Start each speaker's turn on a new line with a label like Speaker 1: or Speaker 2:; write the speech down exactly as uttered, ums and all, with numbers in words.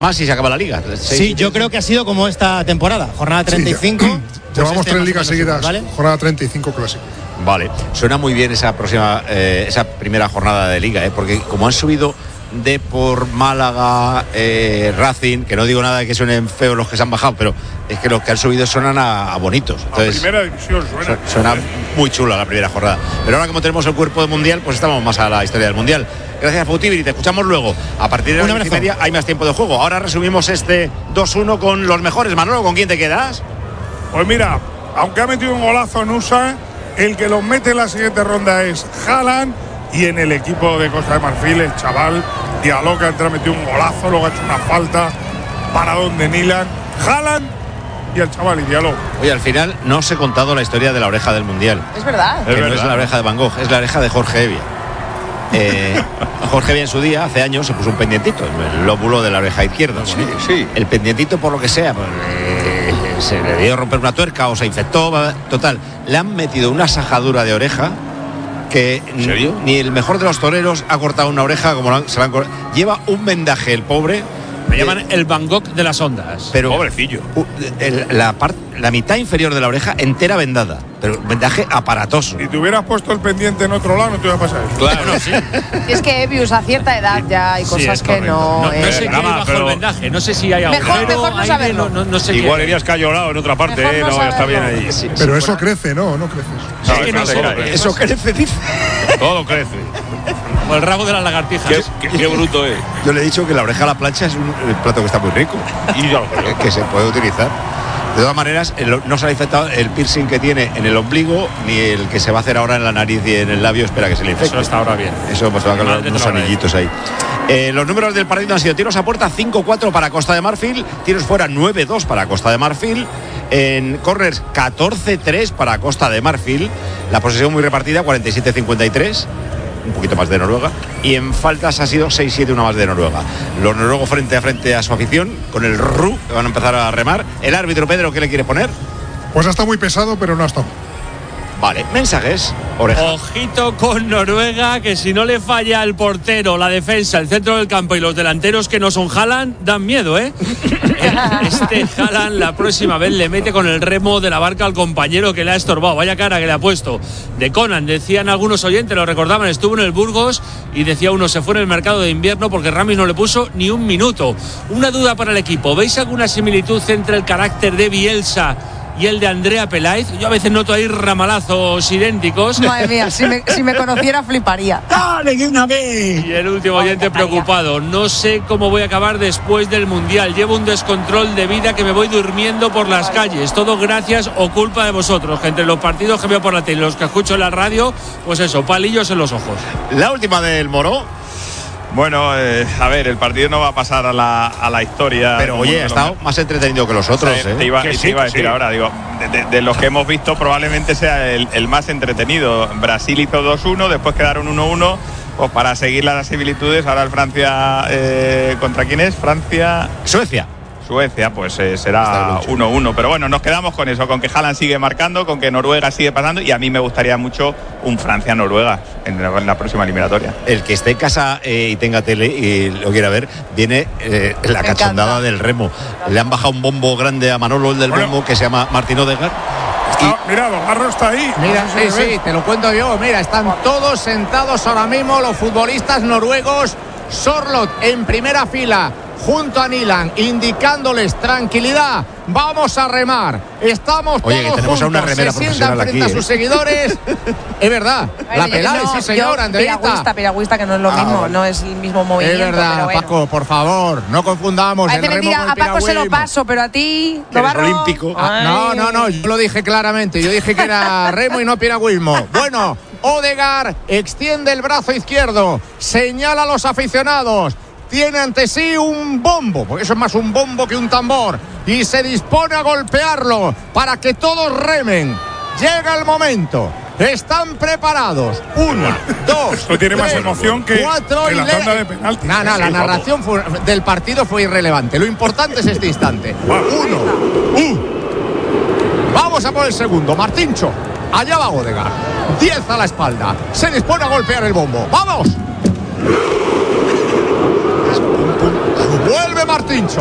Speaker 1: más y se acaba la liga.
Speaker 2: Sí, yo creo que ha sido como esta temporada, jornada treinta y cinco. Sí,
Speaker 3: pues llevamos este tres ligas seguidas, ¿vale? Jornada treinta y cinco clásico.
Speaker 1: Vale, suena muy bien esa próxima, eh, esa primera jornada de liga, ¿eh? Porque como han subido Depor, Málaga, eh, Racing, que no digo nada de que suenen feos los que se han bajado, pero es que los que han subido suenan a, a bonitos. Entonces,
Speaker 4: la primera división suena.
Speaker 1: Suena muy chula la primera jornada. Pero ahora como tenemos el cuerpo de mundial, pues estamos más a la historia del mundial. Gracias, Futibiri, te escuchamos luego. A partir de las diez y media hay más tiempo de juego. Ahora resumimos este dos uno con los mejores. Manolo, ¿con quién te quedas?
Speaker 4: Pues mira, aunque ha metido un golazo en U S A, el que los mete en la siguiente ronda es Haaland. Y en el equipo de Costa de Marfil, el chaval Diallo, que ha metido un golazo, luego ha hecho una falta para donde Nilan, Haaland y el chaval y Diallo.
Speaker 1: Oye, al final no os he contado la historia de la oreja del mundial.
Speaker 5: Es verdad.
Speaker 1: Que
Speaker 4: es
Speaker 1: no
Speaker 4: verdad.
Speaker 1: es la oreja de Van Gogh, es la oreja de Jorge Evia. Eh, Jorge Evia en su día, hace años, se puso un pendientito, el lóbulo de la oreja izquierda.
Speaker 4: Sí, sí.
Speaker 1: El pendientito, por lo que sea, pues, eh, se le dio romper una tuerca o se infectó. Total, le han metido una sajadura de oreja que
Speaker 4: ¿En serio?
Speaker 1: ni el mejor de los toreros ha cortado una oreja como la, se la han cortado. Lleva un vendaje el pobre.
Speaker 6: Me llaman el Van Gogh de las ondas.
Speaker 1: Pero
Speaker 4: pobrecillo.
Speaker 1: El, la, part, la mitad inferior de la oreja entera vendada, pero un vendaje aparatoso.
Speaker 4: Si te hubieras puesto el pendiente en otro lado, no te iba a pasar eso.
Speaker 6: Claro, no, sí.
Speaker 5: Es que Evius a cierta edad ya hay cosas
Speaker 6: sí,
Speaker 5: que no.
Speaker 6: No, no
Speaker 5: eh,
Speaker 6: sé qué hay bajo
Speaker 4: pero...
Speaker 6: el vendaje, no sé si hay
Speaker 5: Mejor-
Speaker 6: agujero,
Speaker 5: mejor no
Speaker 6: aire,
Speaker 5: saberlo.
Speaker 6: no, no sé
Speaker 4: Igual
Speaker 6: qué.
Speaker 4: irías cayolado en otra parte,
Speaker 5: Mejor
Speaker 4: eh,
Speaker 5: no
Speaker 4: no, está bien
Speaker 5: saberlo.
Speaker 4: ahí.
Speaker 1: Sí,
Speaker 3: Pero
Speaker 1: sí,
Speaker 3: eso
Speaker 1: fuera.
Speaker 3: crece, ¿no? No crece.
Speaker 4: No,
Speaker 6: Es que no
Speaker 4: eso
Speaker 6: sé.
Speaker 4: crece.
Speaker 1: Eso crece, dice.
Speaker 4: Todo crece.
Speaker 6: Como el rabo de las lagartijas.
Speaker 4: Qué, qué, qué bruto es.
Speaker 1: Yo le he dicho que la oreja a la plancha es un plato que está muy rico.
Speaker 4: Y ya lo creo.
Speaker 1: Que se puede utilizar. De todas maneras, el, no se le ha infectado el piercing que tiene en el ombligo, ni el que se va a hacer ahora en la nariz y en el labio. Espera que se le infecte.
Speaker 6: Eso está ahora bien.
Speaker 1: Eso pues va a quedar
Speaker 6: Madre
Speaker 1: unos
Speaker 6: te lo
Speaker 1: anillitos ahí. Eh, los números del partido han sido tiros a puerta cinco cuatro para Costa de Marfil, tiros fuera nueve dos para Costa de Marfil, en corners catorce tres para Costa de Marfil, la posesión muy repartida cuarenta y siete cincuenta y tres, un poquito más de Noruega, y en faltas ha sido seis siete, una más de Noruega. Los noruegos frente a frente a su afición con el R U, que van a empezar a remar. El árbitro Pedro, ¿qué le quiere poner?
Speaker 3: Pues ha estado muy pesado, pero no ha estado.
Speaker 1: Vale, mensajes, oreja.
Speaker 6: Ojito con Noruega, que si no le falla el portero, la defensa, el centro del campo y los delanteros que no son Haaland, dan miedo, ¿eh? Este Haaland la próxima vez le mete con el remo de la barca al compañero que le ha estorbado. Vaya cara que le ha puesto. De Conan, decían algunos oyentes, lo recordaban, estuvo en el Burgos y decía uno, se fue en el mercado de invierno porque Ramis no le puso ni un minuto. Una duda para el equipo, ¿veis alguna similitud entre el carácter de Bielsa y el de Andrea Peláez? Yo a veces noto ahí ramalazos idénticos.
Speaker 5: Madre mía, si me, si me conociera fliparía.
Speaker 2: ¡Dale, que una vez!
Speaker 6: Y el último oyente preocupado, no sé cómo voy a acabar después del Mundial, llevo un descontrol de vida que me voy durmiendo por las calles, todo gracias o culpa de vosotros, que entre los partidos que veo por la tele y los que escucho en la radio, pues eso, palillos en los ojos.
Speaker 1: La última del Moro.
Speaker 7: Bueno, eh, a ver, el partido no va a pasar a la, a la historia.
Speaker 1: Pero oye, ha estado más entretenido que los otros,
Speaker 7: ¿eh?
Speaker 1: ¿eh?
Speaker 7: Te iba,
Speaker 4: Que
Speaker 7: te
Speaker 4: sí,
Speaker 7: iba a
Speaker 4: que
Speaker 7: decir
Speaker 4: sí.
Speaker 7: ahora, digo, de, de- de los que hemos visto probablemente sea el, el más entretenido. Brasil hizo dos uno, después quedaron uno uno. Pues para seguir las similitudes, ahora el Francia, eh, ¿contra quién es? Francia...
Speaker 1: Suecia.
Speaker 7: Suecia, pues eh, será uno uno. Pero bueno, nos quedamos con eso, con que Haaland sigue marcando, con que Noruega sigue pasando, y a mí me gustaría mucho un Francia-Noruega en, la- en la próxima eliminatoria.
Speaker 1: El que esté en casa eh, y tenga tele y lo quiera ver, viene eh, la
Speaker 5: Me
Speaker 1: cachondada
Speaker 5: encanta.
Speaker 1: del remo. Le han bajado un bombo grande a Manolo, el del
Speaker 4: Bueno.
Speaker 1: bombo, que se llama Martín Odegaard.
Speaker 4: Está, mira, Don Garro está ahí.
Speaker 8: Mira,
Speaker 4: No sé
Speaker 8: sí,
Speaker 4: si se ve.
Speaker 8: sí, te lo cuento yo. Mira, están todos sentados ahora mismo los futbolistas noruegos. Sorlot en primera fila, junto a Nilan, indicándoles tranquilidad. Vamos a remar. Estamos
Speaker 1: Oye, que
Speaker 8: todos
Speaker 1: tenemos a una
Speaker 8: juntos.
Speaker 1: remera
Speaker 8: Se sientan
Speaker 1: profesional
Speaker 8: frente
Speaker 1: aquí,
Speaker 8: a sus
Speaker 1: ¿eh?
Speaker 8: seguidores. Es verdad. La
Speaker 5: Bueno,
Speaker 8: Peláez,
Speaker 5: no,
Speaker 8: sí, señor,
Speaker 5: yo,
Speaker 8: Andreita.
Speaker 5: piragüista, piragüista, que no es lo
Speaker 8: Ah,
Speaker 5: mismo,
Speaker 8: vale.
Speaker 5: no es el mismo
Speaker 8: Es
Speaker 5: movimiento.
Speaker 8: verdad,
Speaker 5: pero bueno.
Speaker 8: Paco, por favor, no confundamos
Speaker 5: Parece
Speaker 8: el remo
Speaker 5: mentira,
Speaker 8: con el
Speaker 5: a Paco se lo
Speaker 8: piragüismo.
Speaker 5: paso, pero a ti,
Speaker 1: Que eres
Speaker 5: Navarro.
Speaker 1: olímpico.
Speaker 8: Ah, no, no, no, yo lo dije claramente. Yo dije que era remo y no piragüismo. Bueno, Odegaard extiende el brazo izquierdo, señala a los aficionados, tiene ante sí un bombo, porque eso es más un bombo que un tambor, y se dispone a golpearlo para que todos remen. Llega el momento. Están preparados. Una, dos,
Speaker 4: Esto tiene más
Speaker 8: tres,
Speaker 4: emoción que-
Speaker 8: cuatro
Speaker 4: que
Speaker 8: y
Speaker 4: la
Speaker 8: le-
Speaker 4: tanda de penaltis.
Speaker 8: No, no,
Speaker 4: Sí,
Speaker 8: la
Speaker 4: guapo.
Speaker 8: narración fue- del partido fue irrelevante. Lo importante es este instante. Uno, uh. Vamos a por el segundo. Martíncho. Allá va Odegaard. diez a la espalda. Se dispone a golpear el bombo. ¡Vamos! Vuelve Martíncho.